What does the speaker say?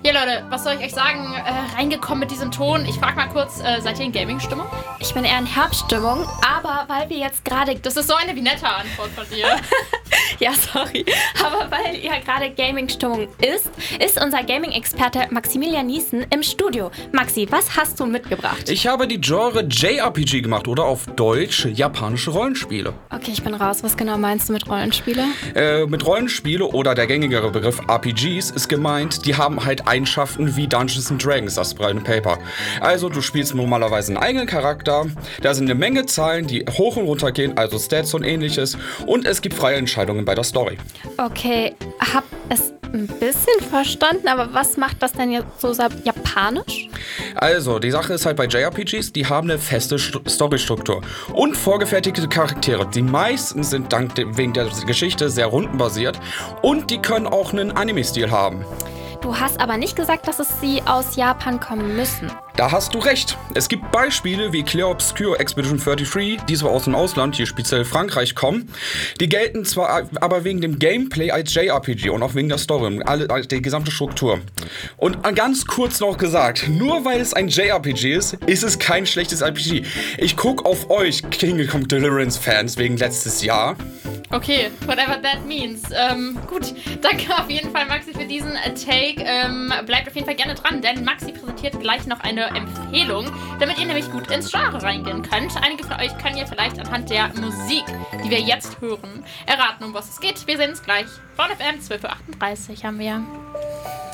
Ja, Leute, was soll ich euch sagen? Reingekommen mit diesem Ton. Ich frag mal kurz, seid ihr in Gaming-Stimmung? Ich bin eher in Herbststimmung, aber weil wir jetzt gerade... Das ist so eine Vinetta-Antwort von dir. Ja, sorry. Aber weil ja gerade Gaming-Stimmung ist unser Gaming-Experte Maximilian Niesen im Studio. Maxi, was hast du mitgebracht? Ich habe die Genre JRPG gemacht oder auf Deutsch japanische Rollenspiele. Okay, ich bin raus. Was genau meinst du mit Rollenspiele? Mit Rollenspiele oder der gängigere Begriff RPGs ist gemeint, die haben halt Eigenschaften wie Dungeons & Dragons, das Brand Paper. Also du spielst normalerweise einen eigenen Charakter, da sind eine Menge Zahlen, die hoch und runter gehen, also Stats und ähnliches, und es gibt freie Entscheidungen bei der Story. Okay, hab es ein bisschen verstanden, aber was macht das denn jetzt so japanisch? Also, die Sache ist halt bei JRPGs, die haben eine feste Storystruktur und vorgefertigte Charaktere. Die meisten sind wegen der Geschichte sehr rundenbasiert und die können auch einen Anime-Stil haben. Du hast aber nicht gesagt, dass es sie aus Japan kommen müssen. Da hast du recht. Es gibt Beispiele wie Clear Obscure Expedition 33, die zwar aus dem Ausland, hier speziell Frankreich, kommen. Die gelten zwar aber wegen dem Gameplay als JRPG und auch wegen der Story, die gesamte Struktur. Und ganz kurz noch gesagt, nur weil es ein JRPG ist, ist es kein schlechtes RPG. Ich gucke auf euch, Kingdom Come Deliverance Fans, wegen letztes Jahr. Okay, whatever that means. Gut, danke auf jeden Fall, Maxi, für diesen Take. Bleibt auf jeden Fall gerne dran, denn Maxi präsentiert gleich noch eine Empfehlung, damit ihr nämlich gut ins Genre reingehen könnt. Einige von euch können ja vielleicht anhand der Musik, die wir jetzt hören, erraten, um was es geht. Wir sehen uns gleich. Born FM 12:38 Uhr haben wir.